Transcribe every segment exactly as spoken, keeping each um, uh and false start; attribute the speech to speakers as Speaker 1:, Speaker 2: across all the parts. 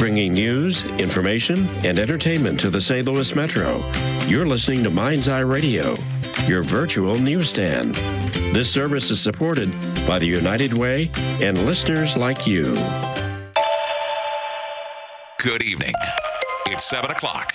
Speaker 1: bringing news, information, and entertainment to the Saint Louis Metro. You're listening to Mind's Eye Radio, your virtual newsstand. This service is supported by the United Way and listeners like you.
Speaker 2: Good evening. It's seven o'clock.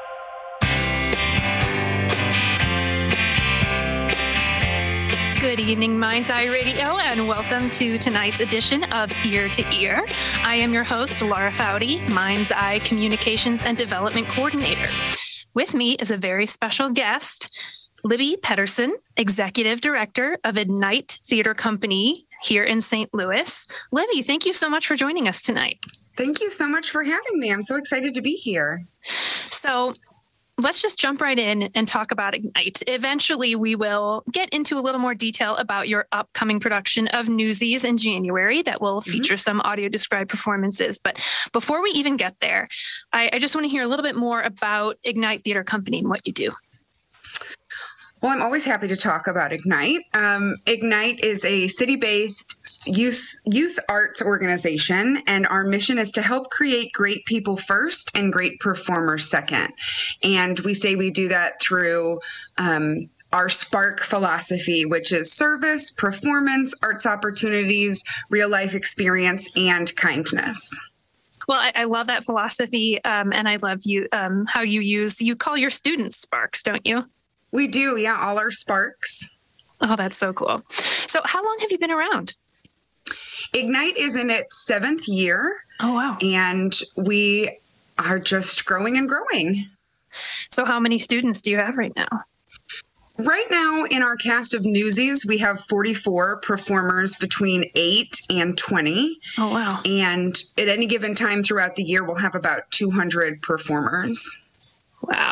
Speaker 3: Good evening, Mind's Eye Radio, and welcome to tonight's edition of Ear to Ear. I am your host, Laura Foudy, Mind's Eye Communications and Development Coordinator. With me is a very special guest, Libby Pedersen, Executive Director of Ignite Theater Company here in Saint Louis. Libby, thank you so much for joining us tonight.
Speaker 4: Thank you so much for having me. I'm so excited to be here.
Speaker 3: So let's just jump right in and talk about Ignite. Eventually, we will get into a little more detail about your upcoming production of Newsies in January that will mm-hmm. feature some audio-described performances. But before we even get there, I, I just want to hear a little bit more about Ignite Theater Company and what you do.
Speaker 4: Well, I'm always happy to talk about Ignite. Um, Ignite is a city-based youth, youth arts organization, and our mission is to help create great people first and great performers second. And we say we do that through um, our SPARK philosophy, which is service, performance, arts opportunities, real-life experience, and kindness.
Speaker 3: Well, I, I love that philosophy, um, and I love you um, how you use, you call your students SPARKs, don't you?
Speaker 4: We do, yeah, all our SPARKs.
Speaker 3: Oh, that's so cool. So how long have you been around?
Speaker 4: Ignite is in its seventh year.
Speaker 3: Oh, wow.
Speaker 4: And we are just growing and growing.
Speaker 3: So how many students do you have right now?
Speaker 4: Right now, in our cast of Newsies, we have forty-four performers between eight and twenty.
Speaker 3: Oh, wow.
Speaker 4: And at any given time throughout the year, we'll have about two hundred performers.
Speaker 3: Wow.